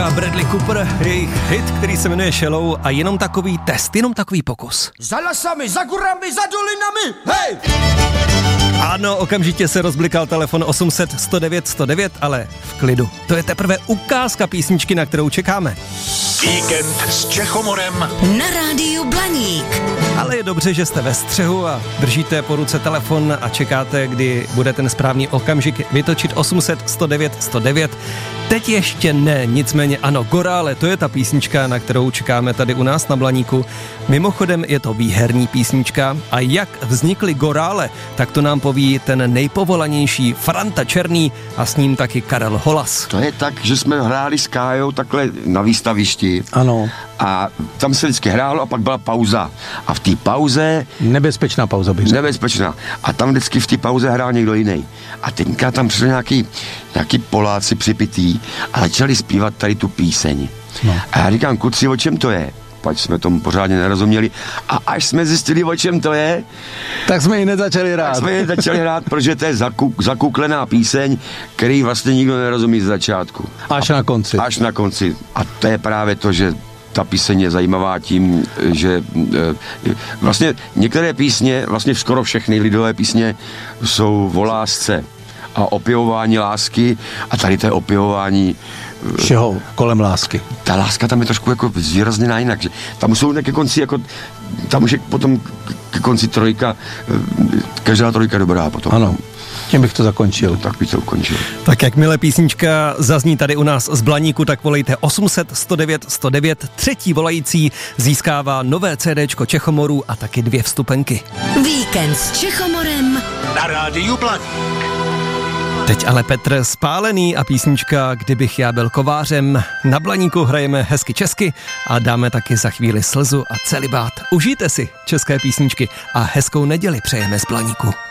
a Bradley Cooper, jejich hit, který se jmenuje Shallow a jenom takový test, jenom takový pokus. Za lasami, za gorami, za dolinami, hej! Ano, okamžitě se rozblikal telefon 800 109 109, ale v klidu. To je teprve ukázka písničky, na kterou čekáme. Víkend s Čechomorem na rádiu Blaník. Ale je dobře, že jste ve střehu a držíte po ruce telefon a čekáte, kdy bude ten správný okamžik vytočit 800 109 109. Teď ještě ne, nicméně ano, Gorále, to je ta písnička, na kterou čekáme tady u nás na Blaníku. Mimochodem je to výherní písnička a jak vznikly Gorále, tak to nám poví ten nejpovolanější Franta Černý a s ním taky Karel Holas. To je tak, že jsme hráli s Kájou takhle na výstavišti. Ano. A tam se vždycky hrálo a pak byla pauza. A v té pauze... Nebezpečná pauza bych řekl. Nebezpečná. A tam vždycky v té pauze hrál někdo jiný. A teďka tam přišli nějaký Poláci připitý a začali zpívat tady tu píseň. No. A já říkám, kluci, o čem to je? Pač jsme tomu pořádně nerozuměli. A až jsme zjistili, o čem to je, tak jsme ji nezačali hrát. Protože to je zakuklená píseň, který vlastně nikdo nerozumí z začátku. Až na konci. A to je právě to, že ta píseň je zajímavá tím, že vlastně některé písně, vlastně skoro všechny lidové písně jsou o lásce a opěvování lásky a tady to je opěvování všeho kolem lásky. Ta láska tam je trošku jako zvýrazněná jinak, že tam jsou ke konci jako, tam už je potom ke konci trojka, každá trojka dobrá potom. Ano. Tím bych to zakončil. Tak bych to ukončil. Tak jakmile písnička zazní tady u nás z Blaníku, tak volejte 800 109 109. Třetí volající získává nové CDčko Čechomorů a taky 2 vstupenky. Víkend s Čechomorem na rádiu Blaník. Teď ale Petr Spálený a písnička Kdybych já byl kovářem. Na Blaníku hrajeme hezky česky a dáme taky za chvíli Slzu a celibát. Užijte si české písničky a hezkou neděli přejeme z Blaníku.